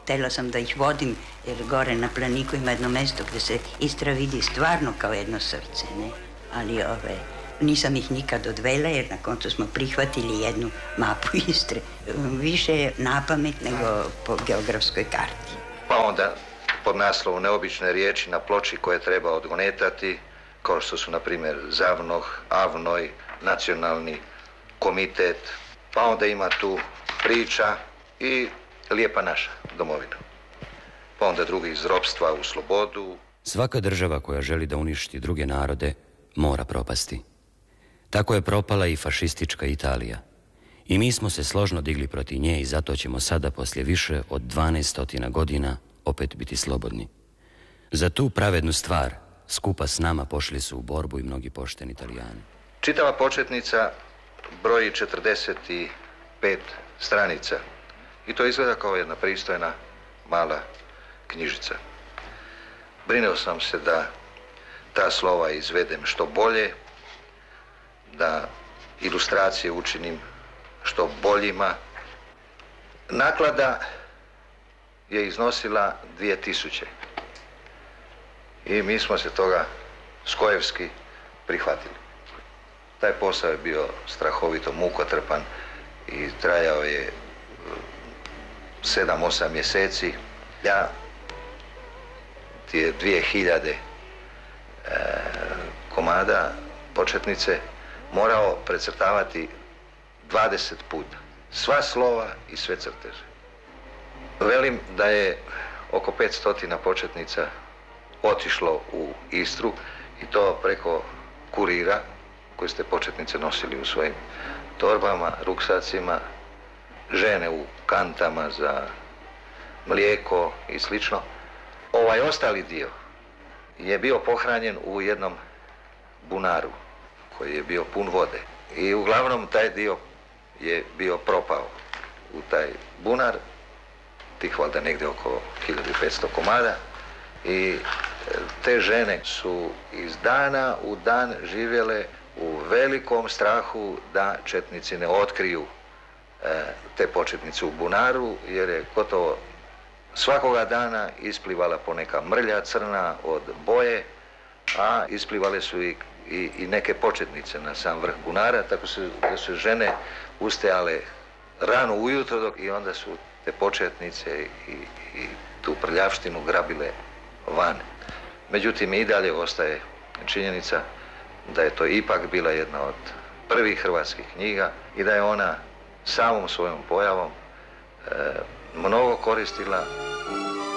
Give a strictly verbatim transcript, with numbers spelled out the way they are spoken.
htela sam da ih vodim, jer gore na Planiku ima jedno mesto gde se Istra vidi stvarno kao jedno srce, ne? Ali ove, nisam ih nikad odvela, jer na koncu smo prihvatili jednu mapu Istre. Više je napamet nego po geografskoj karti. Pa onda pod naslovom neobične riječi na ploči koje treba odgonetati, kao što su, na primjer, Zavnoh, Avnoj, Nacionalni komitet, pa onda ima tu priča i Lijepa naša domovina. Pa onda drugi iz ropstva u slobodu. Svaka država koja želi da uništi druge narode mora propasti. Tako je propala i fašistička Italija. I mi smo se složno digli protiv nje i zato ćemo sada, poslije više od dvanaest godina, opet biti slobodni. Za tu pravednu stvar skupa s nama pošli su u borbu i mnogi pošteni Italijani. Čitava početnica broji četrdeset pet stranica i to izgleda kao jedna pristojna mala knjižica. Brineo sam se da ta slova izvedem što bolje, da ilustracije učinim što boljima. Naklada je iznosila dvije tisuće i mi smo se toga skojevski prihvatili. Taj posao je bio strahovito mukotrpan i trajao je sedam, osam mjeseci. Ja tije dvije hiljade e, komada početnice morao precrtavati dvadeset puta. Sva slova i sve crteže. Velim da je oko petsto početnica otišlo u Istru i to preko kurira koje ste početnice nosili u svojim torbama, ruksacima, žene u kantama za mlijeko i slično. Ovaj ostali dio je bio pohranjen u jednom bunaru koji je bio pun vode i uglavnom taj dio je bio propao u taj bunar, tih valjda negdje oko hiljadu petsto komada i te žene su iz dana u dan živjele u velikom strahu da četnici ne otkriju e, te početnice u bunaru, jer je gotovo svakoga dana isplivala poneka mrlja crna od boje, a isplivale su i, i, i neke početnice na sam vrh bunara, tako su, da su žene ustajale rano ujutro dok, i onda su te početnice i, i tu prljavštinu grabile van. Međutim, i dalje ostaje činjenica da je to ipak bila jedna od prvih hrvatskih knjiga i da je ona samom svojom pojavom e, mnogo koristila